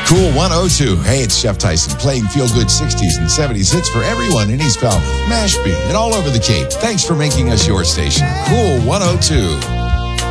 Cool 102. Hey, it's Chef Tyson playing feel-good 60s and 70s hits for everyone in East Falmouth, Mashpee, and all over the Cape. Thanks for making us your station. Cool 102.